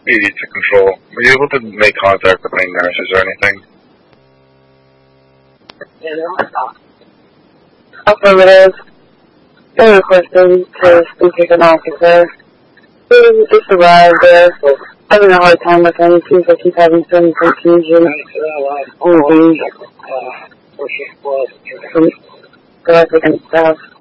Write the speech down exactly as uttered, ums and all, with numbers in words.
Maybe to control. Were you able to make contact with any nurses or anything? Affirmative. They requested to speak with an officer. He just arrived there, so having a hard time with him. Seems like he's having some confusion. Only from the resident staff.